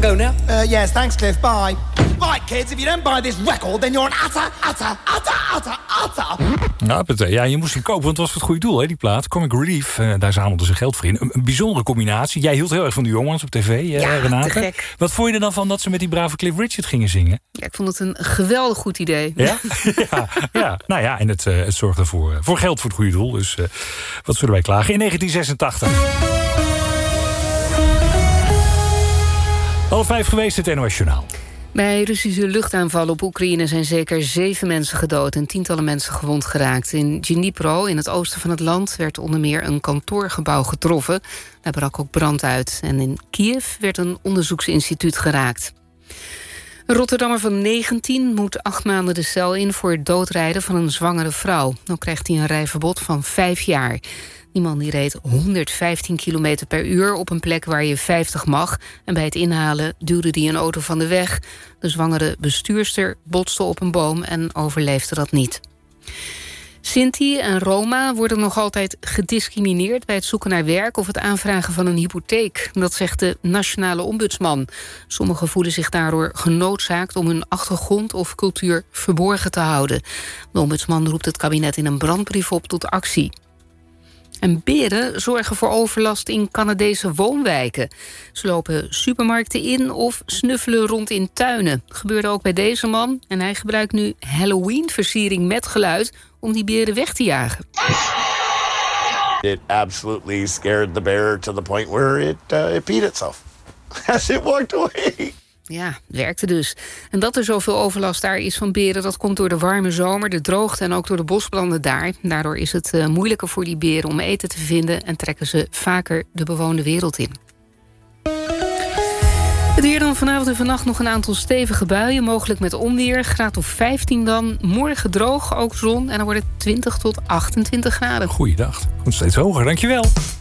I go now? Yes, thanks, Cliff. Bye. Right, kids, if you don't buy this record, then you're an utter. Ja, je moest hem kopen, want het was voor het goede doel, hè, die plaat. Comic Relief, daar zamelden ze geld voor in. Een bijzondere combinatie. Jij hield heel erg van de jongens op tv, Renate. Te gek. Wat vond je er dan van dat ze met die brave Cliff Richard gingen zingen? Ja, ik vond het een geweldig goed idee. Ja? Ja. Nou ja, en het zorgde voor geld voor het goede doel. Dus wat zullen wij klagen? In 1986. 4:30 geweest, het NOS Journaal. Bij Russische luchtaanvallen op Oekraïne zijn zeker 7 mensen gedood en tientallen mensen gewond geraakt. In Dnipro, in het oosten van het land, werd onder meer een kantoorgebouw getroffen. Daar brak ook brand uit. En in Kiev werd een onderzoeksinstituut geraakt. Een Rotterdammer van 19 moet 8 maanden de cel in voor het doodrijden van een zwangere vrouw. Dan krijgt hij een rijverbod van 5 jaar. Die man die reed 115 km per uur op een plek waar je 50 mag. En bij het inhalen duwde hij een auto van de weg. De zwangere bestuurster botste op een boom en overleefde dat niet. Sinti en Roma worden nog altijd gediscrimineerd bij het zoeken naar werk of het aanvragen van een hypotheek. Dat zegt de nationale ombudsman. Sommigen voelen zich daardoor genoodzaakt om hun achtergrond of cultuur verborgen te houden. De ombudsman roept het kabinet in een brandbrief op tot actie. En beren zorgen voor overlast in Canadese woonwijken. Ze lopen supermarkten in of snuffelen rond in tuinen. Dat gebeurde ook bij deze man. En hij gebruikt nu Halloween-versiering met geluid om die beren weg te jagen. It absolutely scared the bear to the point where it peed itself as it walked away. Ja, het werkte dus. En dat er zoveel overlast daar is van beren, dat komt door de warme zomer, de droogte en ook door de bosbranden daar. Daardoor is het moeilijker voor die beren om eten te vinden en trekken ze vaker de bewoonde wereld in. Het weer dan vanavond en vannacht nog een aantal stevige buien, mogelijk met onweer. Graad of 15 dan. Morgen droog, ook zon en dan wordt het 20 tot 28 graden. Goeiedag. Komt steeds hoger, dankjewel.